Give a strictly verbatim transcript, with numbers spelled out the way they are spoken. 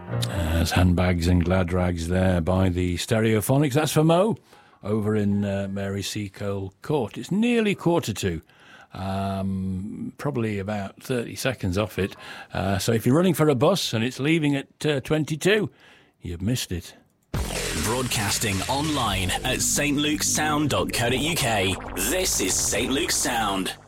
There's Handbags and Glad Rags there by the Stereophonics. That's for Mo over in uh, Mary Seacole Court. It's nearly quarter to. Um, probably about thirty seconds off it. Uh, so if you're running for a bus and it's leaving at uh, twenty-two, you've missed it. Broadcasting online at s t lukesound dot co dot u k. This is Saint Luke's Sound.